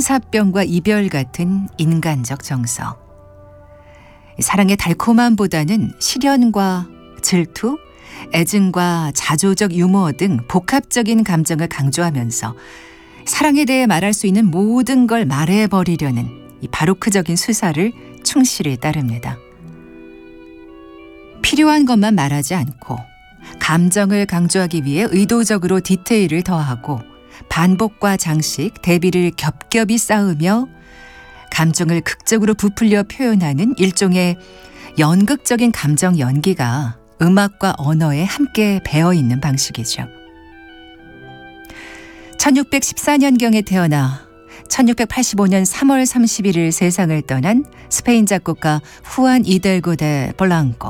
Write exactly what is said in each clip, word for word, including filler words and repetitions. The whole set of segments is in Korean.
천사병과 이별 같은 인간적 정서. 사랑의 달콤함보다는 시련과 질투, 애증과 자조적 유머 등 복합적인 감정을 강조하면서 사랑에 대해 말할 수 있는 모든 걸 말해버리려는 이 바로크적인 수사를 충실히 따릅니다. 필요한 것만 말하지 않고 감정을 강조하기 위해 의도적으로 디테일을 더하고 반복과 장식, 대비를 겹겹이 쌓으며 감정을 극적으로 부풀려 표현하는 일종의 연극적인 감정 연기가 음악과 언어에 함께 배어있는 방식이죠. 천육백십사 년경에 태어나 천육백팔십오 년 삼월 삼십일일 세상을 떠난 스페인 작곡가 후안 이델고 데 볼랑코.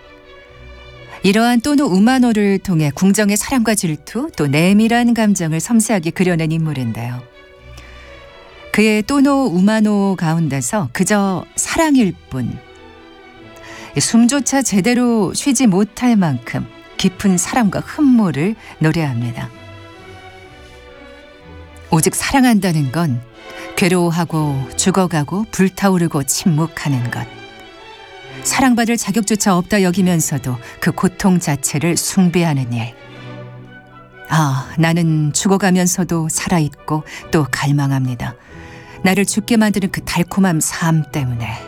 이러한 또노 우마노를 통해 궁정의 사랑과 질투, 또 내밀한 감정을 섬세하게 그려낸 인물인데요. 그의 또노 우마노 가운데서 그저 사랑일 뿐, 숨조차 제대로 쉬지 못할 만큼 깊은 사랑과 흠모를 노래합니다. 오직 사랑한다는 건 괴로워하고 죽어가고 불타오르고 침묵하는 것. 사랑받을 자격조차 없다 여기면서도 그 고통 자체를 숭배하는 일. 아, 나는 죽어가면서도 살아있고 또 갈망합니다. 나를 죽게 만드는 그 달콤한 삶 때문에.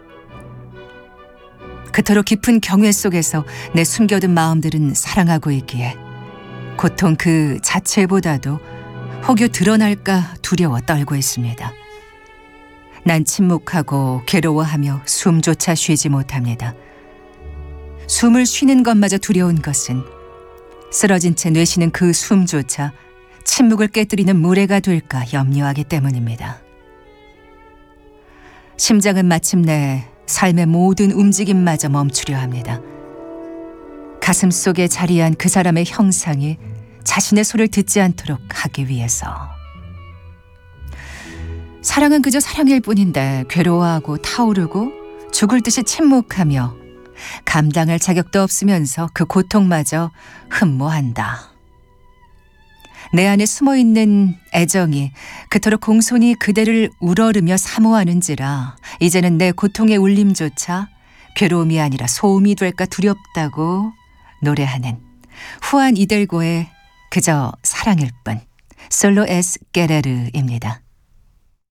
그토록 깊은 경외 속에서 내 숨겨둔 마음들은 사랑하고 있기에 고통 그 자체보다도 혹여 드러날까 두려워 떨고 있습니다. 난 침묵하고 괴로워하며 숨조차 쉬지 못합니다. 숨을 쉬는 것마저 두려운 것은 쓰러진 채 내쉬는 그 숨조차 침묵을 깨뜨리는 무례가 될까 염려하기 때문입니다. 심장은 마침내 삶의 모든 움직임마저 멈추려 합니다. 가슴 속에 자리한 그 사람의 형상이 자신의 소리를 듣지 않도록 하기 위해서. 사랑은 그저 사랑일 뿐인데 괴로워하고 타오르고 죽을 듯이 침묵하며 감당할 자격도 없으면서 그 고통마저 흠모한다. 내 안에 숨어있는 애정이 그토록 공손히 그대를 우러르며 사모하는지라 이제는 내 고통의 울림조차 괴로움이 아니라 소음이 될까 두렵다고 노래하는 후안 이델고의 그저 사랑일 뿐, 솔로 에스 게레르입니다.